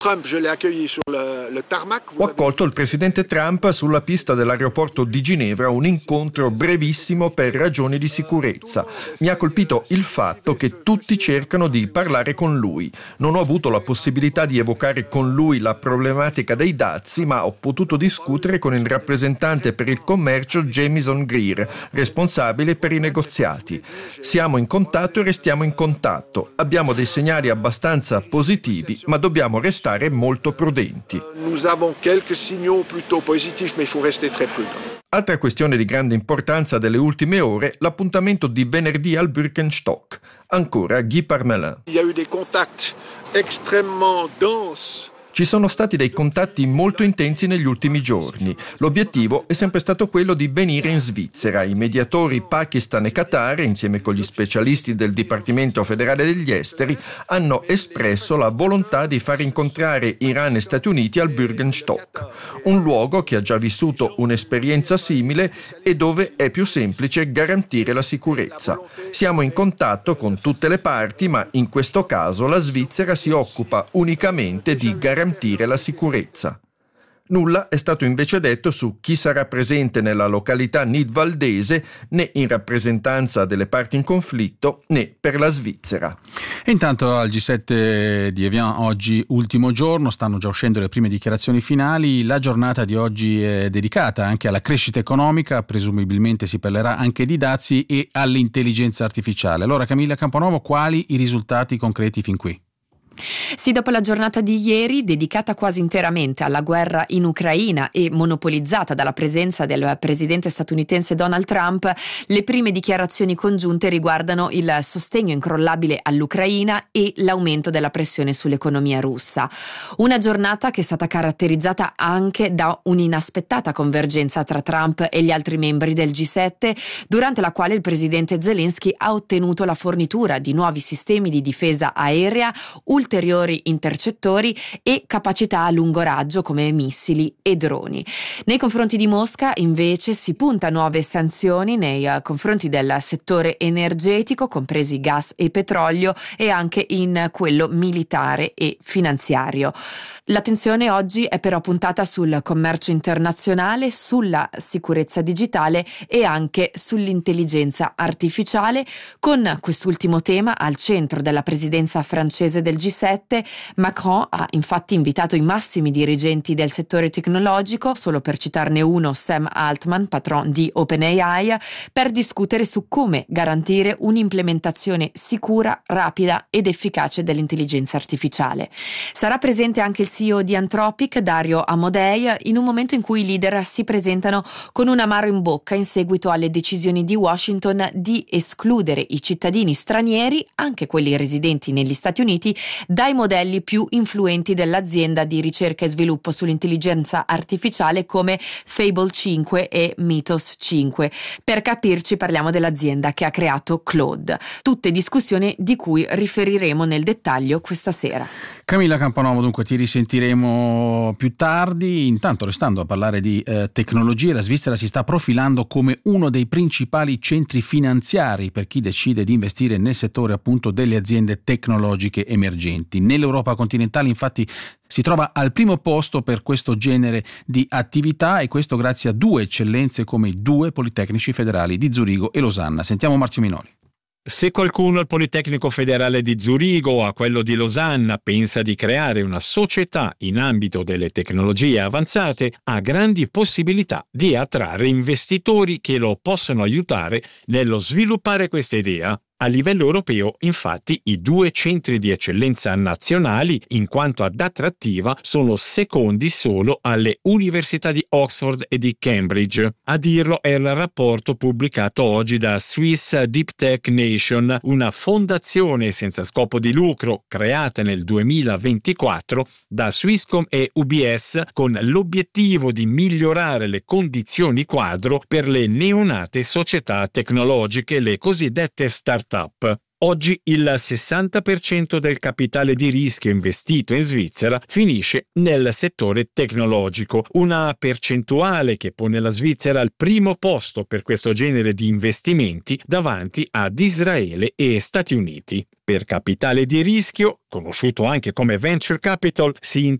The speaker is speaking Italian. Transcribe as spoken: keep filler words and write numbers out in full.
Trump, je l'ai accueilli sur le, le tarmac. Ho accolto il presidente Trump sulla pista dell'aeroporto di Ginevra, un incontro brevissimo per ragioni di sicurezza. Mi ha colpito il fatto che tutti cercano di parlare con lui. Non ho avuto la possibilità di evocare con lui la problematica dei dazi, ma ho potuto discutere con il rappresentante per il commercio Jamieson Greer, responsabile per i negoziati. Siamo in contatto e restiamo in contatto. Abbiamo dei segnali abbastanza positivi, ma dobbiamo restare molto prudenti. Nous avons quelques signaux plutôt positifs, mais il faut rester très prudent. Altra questione di grande importanza delle ultime ore, l'appuntamento di venerdì al Birkenstock. Ancora Guy Parmelin. Il y a eu des contacts extrêmement denses. Ci sono stati dei contatti molto intensi negli ultimi giorni. L'obiettivo è sempre stato quello di venire in Svizzera. I mediatori Pakistan e Qatar, insieme con gli specialisti del Dipartimento federale degli esteri, hanno espresso la volontà di far incontrare Iran e Stati Uniti al Birkenstock, un luogo che ha già vissuto un'esperienza simile e dove è più semplice garantire la sicurezza. Siamo in contatto con tutte le parti, ma in questo caso la Svizzera si occupa unicamente di garantire garantire la sicurezza. Nulla è stato invece detto su chi sarà presente nella località nidvaldese, né in rappresentanza delle parti in conflitto, né per la Svizzera. E intanto al G sette di Evian, oggi ultimo giorno, stanno già uscendo le prime dichiarazioni finali. La giornata di oggi è dedicata anche alla crescita economica, presumibilmente si parlerà anche di dazi e all'intelligenza artificiale. Allora, Camilla Camponovo, quali i risultati concreti fin qui? Sì, dopo la giornata di ieri, dedicata quasi interamente alla guerra in Ucraina e monopolizzata dalla presenza del presidente statunitense Donald Trump, le prime dichiarazioni congiunte riguardano il sostegno incrollabile all'Ucraina e l'aumento della pressione sull'economia russa. Una giornata che è stata caratterizzata anche da un'inaspettata convergenza tra Trump e gli altri membri del G sette, durante la quale il presidente Zelensky ha ottenuto la fornitura di nuovi sistemi di difesa aerea, ulteriori intercettori e capacità a lungo raggio come missili e droni. Nei confronti di Mosca invece si punta a nuove sanzioni nei confronti del settore energetico, compresi gas e petrolio, e anche in quello militare e finanziario. L'attenzione oggi è però puntata sul commercio internazionale, sulla sicurezza digitale e anche sull'intelligenza artificiale, con quest'ultimo tema al centro della presidenza francese del G sette. Macron ha infatti invitato i massimi dirigenti del settore tecnologico, solo per citarne uno Sam Altman, patron di OpenAI, per discutere su come garantire un'implementazione sicura, rapida ed efficace dell'intelligenza artificiale. Sarà presente anche il C E O di Anthropic, Dario Amodei, in un momento in cui i leader si presentano con un amaro in bocca in seguito alle decisioni di Washington di escludere i cittadini stranieri, anche quelli residenti negli Stati Uniti, dai modelli più influenti dell'azienda di ricerca e sviluppo sull'intelligenza artificiale come Fable cinque e Mythos cinque. Per capirci, parliamo dell'azienda che ha creato Claude. Tutte discussioni di cui riferiremo nel dettaglio questa sera. Camilla Camponovo, dunque ti risentiremo più tardi. Intanto, restando a parlare di eh, tecnologie, la Svizzera si sta profilando come uno dei principali centri finanziari per chi decide di investire nel settore appunto delle aziende tecnologiche emergenti. Nell'Europa continentale infatti si trova al primo posto per questo genere di attività, e questo grazie a due eccellenze come i due Politecnici federali di Zurigo e Losanna. Sentiamo Marzio Minoli. Se qualcuno al Politecnico Federale di Zurigo o a quello di Losanna pensa di creare una società in ambito delle tecnologie avanzate, ha grandi possibilità di attrarre investitori che lo possono aiutare nello sviluppare questa idea. A livello europeo, infatti, i due centri di eccellenza nazionali, in quanto ad attrattiva, sono secondi solo alle università di Oxford e di Cambridge. A dirlo è il rapporto pubblicato oggi da Swiss Deep Tech Nation, una fondazione senza scopo di lucro creata nel duemilaventiquattro da Swisscom e U B S con l'obiettivo di migliorare le condizioni quadro per le neonate società tecnologiche, le cosiddette start-up. Oggi il sessanta per cento del capitale di rischio investito in Svizzera finisce nel settore tecnologico, una percentuale che pone la Svizzera al primo posto per questo genere di investimenti davanti ad Israele e Stati Uniti. Per capitale di rischio, conosciuto anche come venture capital, si